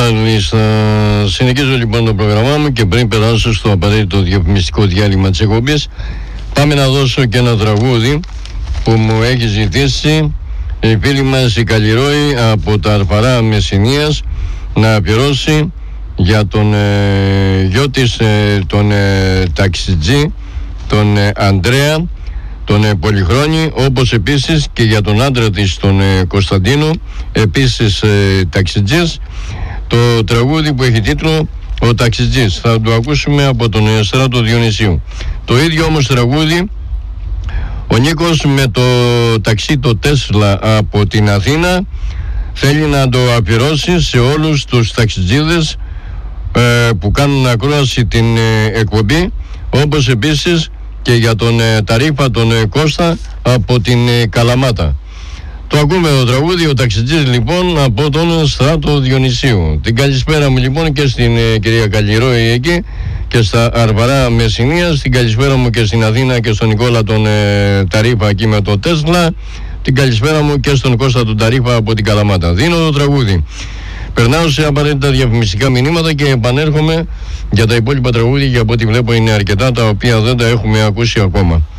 Μάλιστα. Συνεχίζω λοιπόν το πρόγραμμά μου και πριν περάσω στο απαραίτητο διαφημιστικό διάλειμμα της εκπομπής, πάμε να δώσω και ένα τραγούδι που μου έχει ζητήσει η φίλη μας η Καλλιρόη από τα Αρφαρά Μεσσηνίας να αφιερώσει για τον γιο της, τον ταξιτζή, τον Ανδρέα, τον Πολυχρόνη, όπως επίσης και για τον άντρα της, τον Κωνσταντίνο, επίσης ταξιτζής, το τραγούδι που έχει τίτλο «Ο Ταξιτζής». Θα το ακούσουμε από τον Στράτο Διονυσίου. Το ίδιο όμως τραγούδι ο Νίκος με το ταξί το Τέσλα από την Αθήνα θέλει να το αφιερώσει σε όλους τους ταξιτζίδες που κάνουν ακρόαση την εκπομπή, όπως επίσης και για τον Ταρίφα τον Κώστα από την Καλαμάτα. Το ακούμε το τραγούδι «Ο Ταξιτζής» λοιπόν από τον Στράτο Διονυσίου. Την καλησπέρα μου λοιπόν και στην κυρία Καλλιρόη εκεί και στα Αρβαρά Μεσσηνίας. Την καλησπέρα μου και στην Αθήνα και στον Νικόλα τον Ταρίφα εκεί με το Τέσλα. Την καλησπέρα μου και στον Κώστα τον Ταρίφα από την Καλαμάτα. Δίνω το τραγούδι. Περνάω σε απαραίτητα διαφημιστικά μηνύματα και επανέρχομαι για τα υπόλοιπα τραγούδια, και από ό,τι βλέπω είναι αρκετά τα οποία δεν τα έχουμε ακούσει ακόμα.